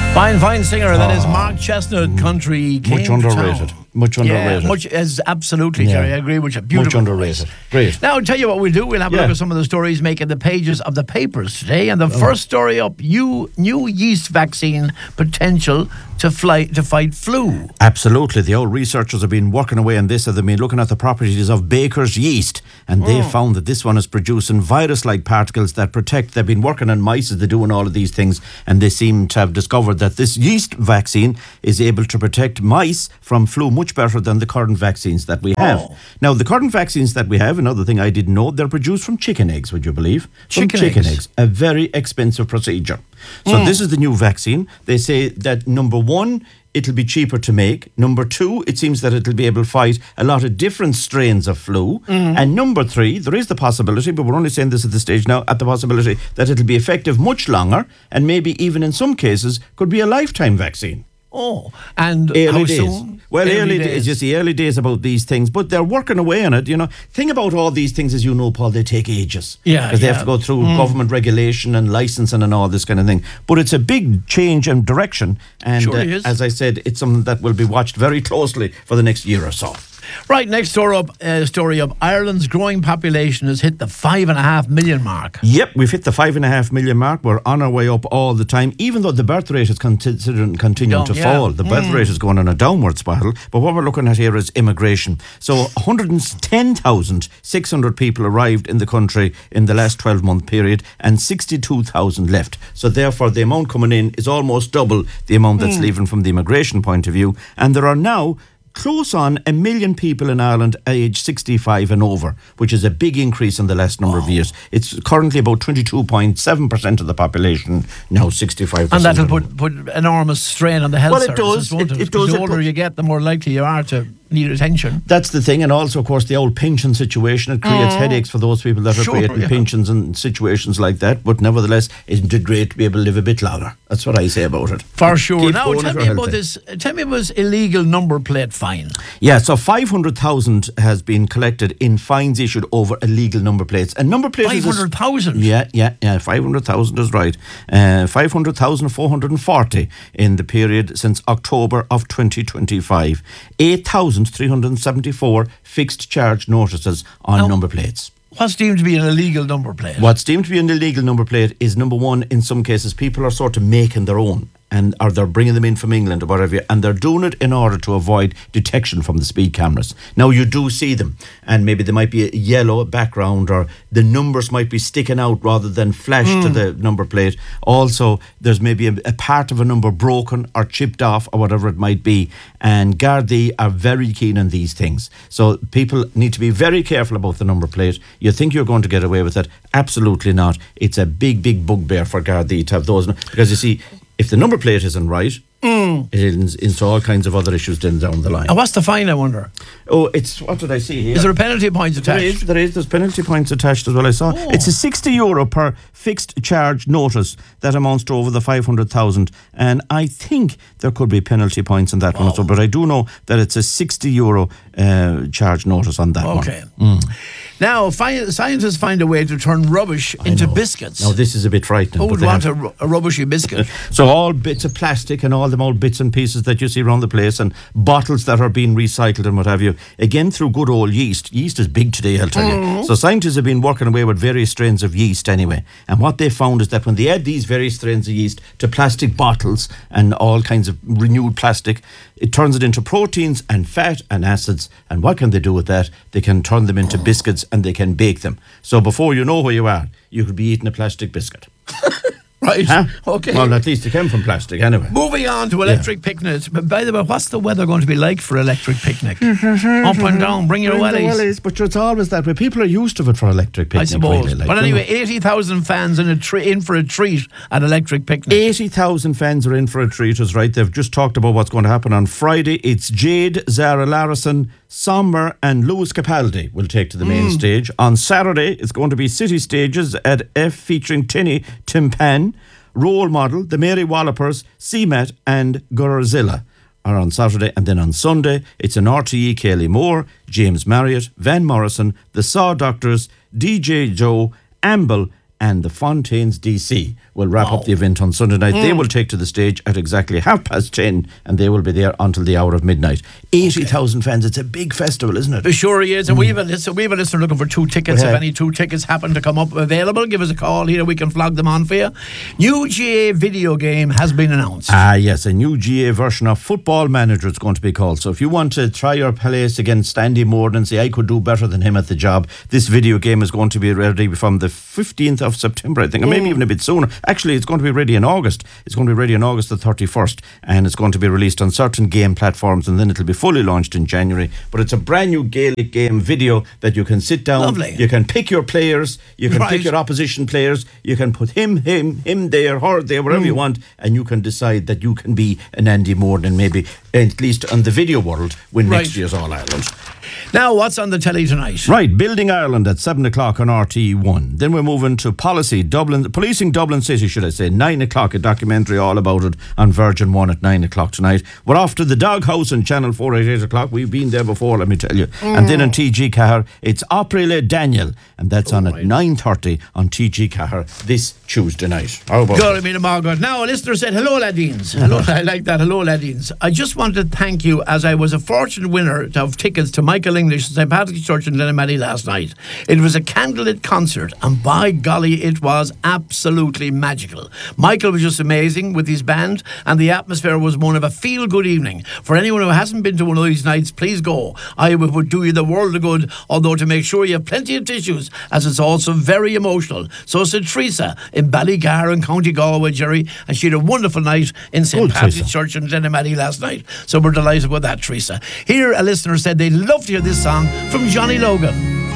Fine singer. That is Mark Chestnut. Country came Much to underrated. town. Much underrated. Much is absolutely, Jerry. I agree with you. Beautiful. Much underrated. voice. Great. Now, I'll tell you what we'll do. We'll have a look at some of the stories making the pages of the papers today. And the first story up, new yeast vaccine potential to fight flu. Absolutely. The old researchers have been working away on this. They've been looking at the properties of baker's yeast, and they found that this one is producing virus-like particles that protect. They've been working on mice as they're doing all of these things, and they seem to have discovered that this yeast vaccine is able to protect mice from flu much better than the current vaccines that we have. Now, the current vaccines that we have, another thing I didn't know, they're produced from chicken eggs, would you believe? Chicken eggs. A very expensive procedure. So this is the new vaccine. They say that number one, it'll be cheaper to make. Number two, it seems that it'll be able to fight a lot of different strains of flu. And number three, there is the possibility, but we're only saying this at the stage now, at the possibility that it'll be effective much longer, and maybe even in some cases could be a lifetime vaccine. Oh, and Early how days. soon? Well, early days, just the early days about these things, but they're working away on it. You know, thing about all these things, as you know, Paul, they take ages. Yeah, because they have to go through government regulation and licensing and all this kind of thing. But it's a big change and direction, and Sure it is. as I said, it's something that will be watched very closely for the next year or so. Right, next story up, Ireland's growing population has hit the 5.5 million mark. Yep, we've hit the 5.5 million mark. We're on our way up all the time, even though the birth rate is continuing to fall. The birth rate is going on a downward spiral. But what we're looking at here is immigration. So 110,600 people arrived in the country in the last 12-month period, and 62,000 left. So therefore, the amount coming in is almost double the amount that's leaving from the immigration point of view. And there are now close on 1 million people in Ireland aged 65 and over, which is a big increase in the last number of years. It's currently about 22.7% of the population now 65. And that'll put enormous strain on the health services, won't it? It does. The older you get, the more likely you are to need attention. That's the thing, and also, of course, the old pension situation. It creates headaches for those people that are creating pensions and situations like that. But nevertheless, isn't it great to be able to live a bit longer? That's what I say about it. For sure. Keep Now, going tell if me you're about healthy. this. Tell me about this illegal number plate fine. Yeah, so 500,000 has been collected in fines issued over illegal number plates. And number plates 500,000? Yeah, 500,000 is right. 500,440 in the period since October of 2025. 8,374 fixed charge notices on number plates. What's deemed to be an illegal number plate? What's deemed to be an illegal number plate is, number one, in some cases, people are sort of making their own, or they're bringing them in from England or whatever, and they're doing it in order to avoid detection from the speed cameras. Now, you do see them, and maybe there might be a yellow background, or the numbers might be sticking out rather than flashed to the number plate. Also, there's maybe a part of a number broken or chipped off or whatever it might be, and Gardaí are very keen on these things. So people need to be very careful about the number plate. You think you're going to get away with it? Absolutely not. It's a big, big bugbear for Gardaí to have those, because you see, if the number plate isn't right, it ends into all kinds of other issues then down the line. And what's the fine, I wonder? Oh, it's, what did I see here? Is there a penalty point attached? There's penalty points attached as well, I saw. It's a €60 per fixed charge notice that amounts to over the 500,000, and I think there could be penalty points on that one as well, but I do know that it's a €60 charge notice on that one. Okay. Now, scientists find a way to turn rubbish into biscuits. Now, this is a bit frightening. Who would want a rubbishy biscuit? So all bits of plastic and all them old bits and pieces that you see around the place, and bottles that are being recycled and what have you, again through good old yeast. Yeast is big today, I'll tell you. So scientists have been working away with various strains of yeast anyway, and what they found is that when they add these various strains of yeast to plastic bottles and all kinds of renewed plastic, it turns it into proteins and fat and acids. And what can they do with that? They can turn them into biscuits, and they can bake them. So before you know where you are, you could be eating a plastic biscuit. Right. Huh? Okay. Well, at least it came from plastic anyway. Moving on to electric picnics. But by the way, what's the weather going to be like for electric picnic? Up and down, bring your wellies. But it's always that way. People are used to it for electric picnic. I suppose. Really, But anyway, 80,000 fans in for a treat at electric picnic. 80,000 fans are in for a treat, is right. They've just talked about what's going to happen on Friday. It's Jade, Zara Larison, Sommer and Lewis Capaldi will take to the main stage. On Saturday, it's going to be City Stages at F featuring Tinny Timpan, Role Model, the Mary Wallopers, CMAT and Gorazilla are on Saturday. And then on Sunday, it's an RTE Kaylee Moore, James Marriott, Van Morrison, the Saw Doctors, DJ Joe, Amble and the Fontaines DC will wrap up the event on Sunday night. They will take to the stage at exactly 10:30, and they will be there until the hour of midnight. 80,000 fans. It's a big festival, isn't it? It sure is. And we have a listener looking for 2 tickets. If any 2 tickets happen to come up available, give us a call here. We can flog them on for you. New GA video game has been announced. Yes, a new GA version of Football Manager it's going to be called. So if you want to try your place against Andy Moore and say, I could do better than him at the job, this video game is going to be ready from the 15th of September, I think, or maybe even a bit sooner. Actually, it's going to be ready in August. It's going to be ready on August the 31st, and it's going to be released on certain game platforms, and then it'll be fully launched in January. But it's a brand new Gaelic game video that you can sit down. Lovely. You can pick your players. You can pick your opposition players. You can put him there, her there, wherever you want, and you can decide that you can be an Andy Moore and maybe, at least on the video world, win next year's All-Ireland. Now, what's on the telly tonight? Right, Building Ireland at 7 o'clock on RTE1. Then we're moving to Policing Dublin City, should I say. 9 o'clock, a documentary all about it on Virgin 1 at 9 o'clock tonight. We're off to the Doghouse on Channel 4 at 8 o'clock. We've been there before, let me tell you. And then on TG Cahir, it's Opry Le Daniel, and that's on at 9:30 on TG Cahir this Tuesday night. How about that? Now, a listener said, hello, ladines. Hello, I like that. Hello, ladines. I just wanted to thank you, as I was a fortunate winner of tickets to Michael English at St. Patrick's Church in Lenimally last night. It was a candlelit concert, and by golly, it was absolutely magical. Michael was just amazing with his band, and the atmosphere was one of a feel-good evening. For anyone who hasn't been to one of these nights, please go. I would do you the world of good, although to make sure you have plenty of tissues, as it's also very emotional. So said Teresa in Ballygar in County Galway, Jerry, and she had a wonderful night in St. Patrick's Church in Lenimally last night. So we're delighted with that, Teresa. Here, a listener said they'd love to hear this song from Johnny Logan.